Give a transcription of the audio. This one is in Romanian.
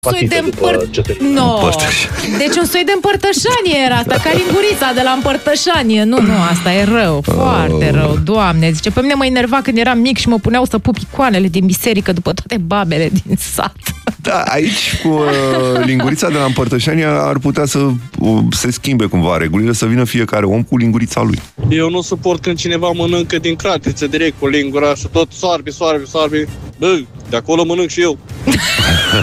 soi de Deci un soi de împărtășanie era asta, ca lingurița de la împărtășanie. Nu, asta e rău, foarte rău. Doamne, zice, pe mine mă enerva când eram mic și mă puneau să pup icoanele din biserică după toate babele din sat. Da, aici cu lingurița de la împărtășanie ar putea să se schimbe cumva regulile, să vină fiecare om cu lingurița lui. Eu nu suport când cineva mănâncă din cratiță direct cu lingura și tot soarbe. Bă, de acolo mănânc și eu.